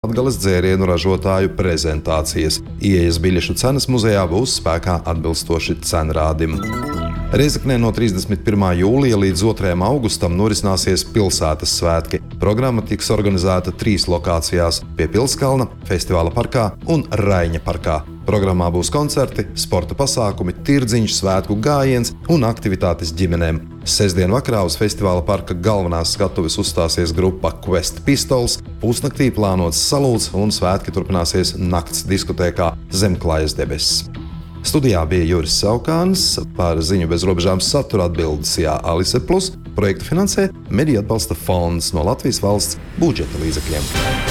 Latgales dzērienu ražotāju prezentācijas. Ieejas biļešu cenas muzejā būs spēkā atbilstoši cenrādim. Rēzeknē no 31. jūlija līdz 2. augustam norisināsies pilsētas svētki. Programma tiks organizēta 3 lokācijās – pie Pilskalna, Festivāla parkā un Raiņa parkā. Programmā būs koncerti, sporta pasākumi, tirdziņš, svētku gājiens un aktivitātes ģimenēm. Sestdien vakarā uz Festivāla parka galvenās skatuves uzstāsies grupa Quest Pistols, pusnaktī plānots salūts un svētki turpināsies nakts diskotēkā Zemklājas debesis. Studijā bija Juris Saukāns, par ziņu bez robežām satura atbildes Alise Plus, projektu finansē Mediju atbalsta fonds no Latvijas valsts budžeta līdzekļiem.